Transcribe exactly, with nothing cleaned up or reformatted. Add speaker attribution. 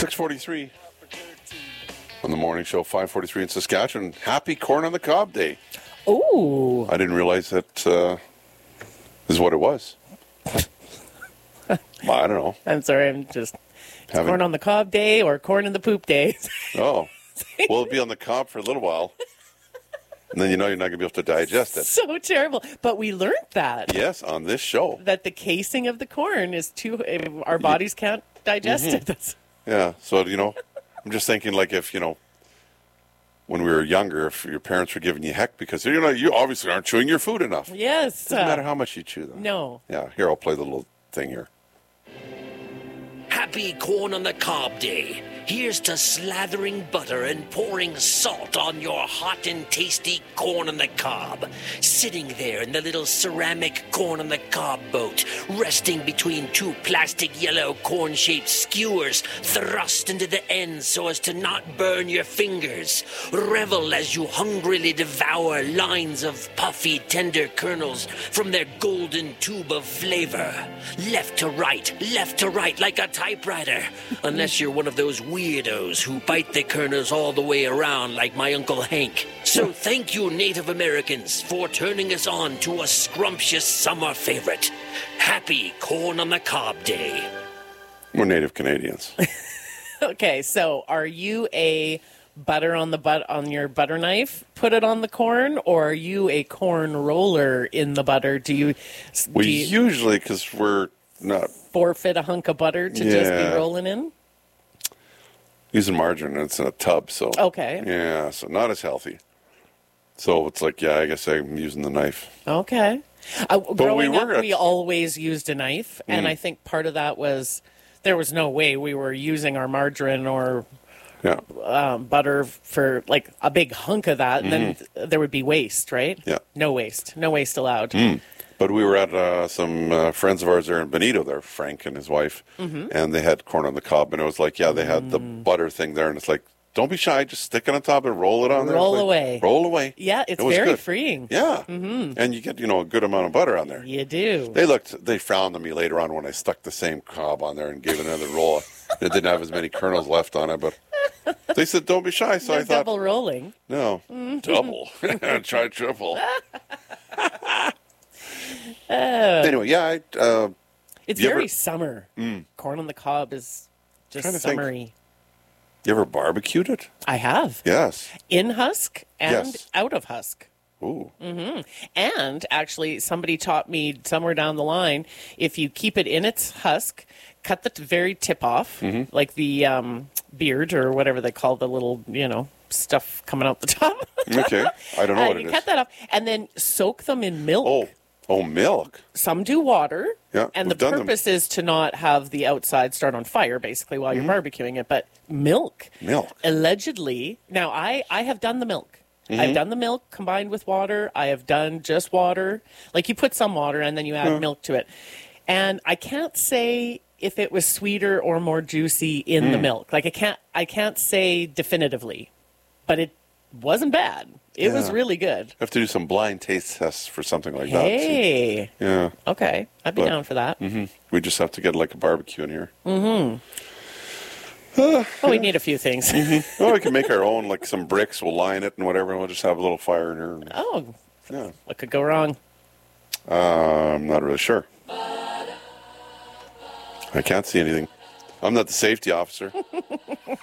Speaker 1: six forty-three on the morning show, five forty-three in Saskatchewan. Happy Corn on the Cob Day.
Speaker 2: Oh.
Speaker 1: I didn't realize that uh, this is what it was. Well, I don't know.
Speaker 2: I'm sorry, I'm just... It's
Speaker 1: Having-
Speaker 2: corn on the cob day or corn in the poop day.
Speaker 1: Oh. Well, it'll be on the cob for a little while. And then you know you're not going to be able to digest it.
Speaker 2: So terrible. But we learned that.
Speaker 1: Yes, on this show.
Speaker 2: That the casing of the corn is too... Our bodies can't digest
Speaker 1: Mm-hmm.
Speaker 2: it. That's,
Speaker 1: Yeah, so, you know, I'm just thinking like if, you know, when we were younger, if your parents were giving you heck because, you know, you obviously aren't chewing your food enough.
Speaker 2: yes.
Speaker 1: Doesn't
Speaker 2: uh,
Speaker 1: matter how much you chew, though.
Speaker 2: No.
Speaker 1: Yeah, here, I'll play the little thing here.
Speaker 3: Happy Corn on the Cob Day. Here's to slathering butter and pouring salt on your hot and tasty corn on the cob. Sitting there in the little ceramic corn on the cob boat, resting between two plastic yellow corn-shaped skewers thrust into the ends so as to not burn your fingers. Revel as you hungrily devour lines of puffy, tender kernels from their golden tube of flavor. Left to right, left to right like a typewriter. Unless you're one of those weirdos who bite the kernels all the way around like my Uncle Hank. So thank you, Native Americans, for turning us on to a scrumptious summer favorite. Happy Corn on the Cob Day.
Speaker 1: We're Native Canadians.
Speaker 2: Okay, so are you a butter on the but on your butter knife, put it on the corn, or are you a corn roller in the butter? Do you,
Speaker 1: We
Speaker 2: do you
Speaker 1: usually, because we're not
Speaker 2: forfeit a hunk of butter to just
Speaker 1: Yeah.
Speaker 2: be rolling in?
Speaker 1: using margarine, and it's in a tub, so.
Speaker 2: Okay.
Speaker 1: Yeah, so not as healthy. So it's like, yeah, I guess I'm using the knife.
Speaker 2: Okay. Uh,
Speaker 1: we
Speaker 2: growing
Speaker 1: were
Speaker 2: up,
Speaker 1: at-
Speaker 2: we always used a knife, and I think part of that was there was no way we were using our margarine or
Speaker 1: Yeah,
Speaker 2: um, butter for like a big hunk of that, and then there would be waste, right?
Speaker 1: Yeah.
Speaker 2: No waste. No waste allowed.
Speaker 1: but we were at uh, some uh, friends of ours there in Benito, there, Frank and his wife, and they had corn on the cob, and it was like, yeah, they had the butter thing there, and it's like, don't be shy, just stick it on top and roll it on there.
Speaker 2: Roll
Speaker 1: It's like,
Speaker 2: away.
Speaker 1: Roll away.
Speaker 2: Yeah, it's
Speaker 1: It was
Speaker 2: very
Speaker 1: good.
Speaker 2: freeing.
Speaker 1: Yeah, mm-hmm. And you get, you know, a good amount of butter on there.
Speaker 2: You do.
Speaker 1: They looked, they frowned on me later on when I stuck the same cob on there and gave it another roll. It didn't have as many kernels left on it, but they said, don't be shy. So
Speaker 2: They're
Speaker 1: I thought,
Speaker 2: double rolling.
Speaker 1: no, double. Try triple. Anyway, yeah, I, uh,
Speaker 2: It's
Speaker 1: You
Speaker 2: very
Speaker 1: ever-
Speaker 2: summer. Corn on the cob is just
Speaker 1: Trying to think.
Speaker 2: summery.
Speaker 1: you ever barbecued it?
Speaker 2: I have.
Speaker 1: Yes.
Speaker 2: In husk and
Speaker 1: Yes.
Speaker 2: out of husk.
Speaker 1: Ooh.
Speaker 2: And actually, somebody taught me somewhere down the line, if you keep it in its husk, cut the t- very tip off,
Speaker 1: Mm-hmm.
Speaker 2: like the um, beard or whatever they call the little, you know, stuff coming out the top.
Speaker 1: Okay. I don't know
Speaker 2: Uh,
Speaker 1: what
Speaker 2: you
Speaker 1: it is.
Speaker 2: cut that off and then soak them in milk.
Speaker 1: Oh, oh, milk.
Speaker 2: Some do water.
Speaker 1: Yeah,
Speaker 2: And the
Speaker 1: we've done them.
Speaker 2: purpose is to not have the outside start on fire, basically, while you're barbecuing it. But milk.
Speaker 1: Milk.
Speaker 2: Allegedly. Now, I, I have done the milk.
Speaker 1: Mm-hmm.
Speaker 2: I've done the milk combined with water. I have done just water. Like you put some water and then you add milk to it. And I can't say if it was sweeter or more juicy in the
Speaker 1: Mm.
Speaker 2: milk. Like I can't I can't say definitively. But it wasn't bad. It was
Speaker 1: Yeah.
Speaker 2: really good.
Speaker 1: I have to do some blind taste tests for something like that. see.
Speaker 2: Hey.
Speaker 1: Yeah.
Speaker 2: Okay. I'd be
Speaker 1: But-
Speaker 2: down for that.
Speaker 1: hmm We just have to get like a barbecue in here.
Speaker 2: Oh, we need a few things.
Speaker 1: Well, we can make our own, like some bricks. We'll line it and whatever, and we'll just have a little fire in here. and-
Speaker 2: Oh,
Speaker 1: Yeah.
Speaker 2: what could go wrong?
Speaker 1: Uh, I'm not really sure. I can't see anything. I'm not the safety officer.